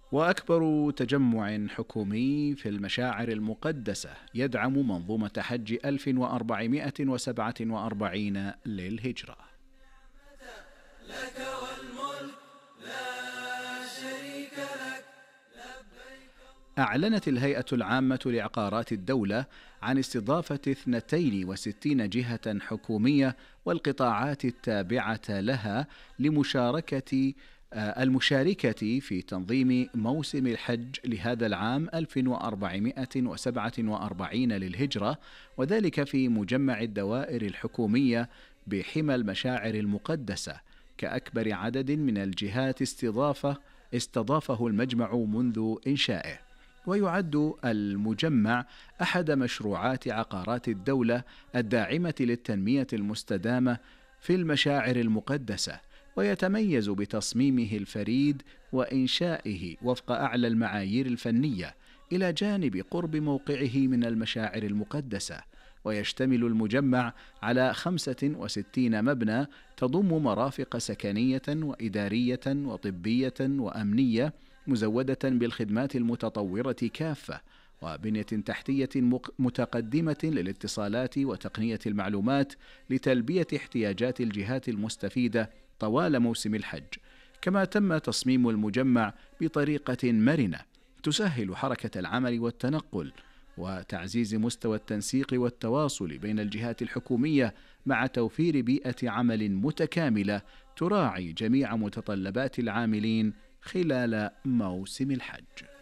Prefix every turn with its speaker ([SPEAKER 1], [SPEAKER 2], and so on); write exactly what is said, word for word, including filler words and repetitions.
[SPEAKER 1] وأكبر تجمع حكومي في المشاعر المقدسة يدعم منظومة حج ألف وأربعمائة وسبعة وأربعين للهجرة.
[SPEAKER 2] لك والملك لا شريك لك.
[SPEAKER 1] أعلنت الهيئة العامة لعقارات الدولة عن استضافة اثنتين وستين جهة حكومية والقطاعات التابعة لها لمشاركة المشاركة في تنظيم موسم الحج لهذا العام ألف وأربعمائة وسبعة وأربعين للهجرة، وذلك في مجمع الدوائر الحكومية بحمى المشاعر المقدسة كأكبر عدد من الجهات استضافة استضافه المجمع منذ إنشائه. ويعد المجمع أحد مشروعات عقارات الدولة الداعمة للتنمية المستدامة في المشاعر المقدسة، ويتميز بتصميمه الفريد وإنشائه وفق أعلى المعايير الفنية إلى جانب قرب موقعه من المشاعر المقدسة. ويشتمل المجمع على خمسة وستين مبنى تضم مرافق سكنية وإدارية وطبية وأمنية مزودة بالخدمات المتطورة كافة، وبنية تحتية متقدمة للاتصالات وتقنية المعلومات لتلبية احتياجات الجهات المستفيدة طوال موسم الحج. كما تم تصميم المجمع بطريقة مرنة تسهل حركة العمل والتنقل وتعزيز مستوى التنسيق والتواصل بين الجهات الحكومية، مع توفير بيئة عمل متكاملة تراعي جميع متطلبات العاملين خلال موسم الحج.